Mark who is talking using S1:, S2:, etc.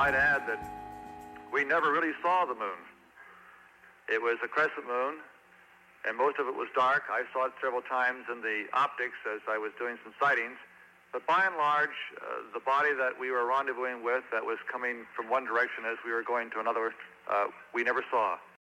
S1: might add that we never really saw the moon. It was a crescent moon, and most of it was dark. I saw it several times in the optics as I was doing some sightings. But by and large, the body that we were rendezvousing with that was coming from one direction as we were going to another, we never saw.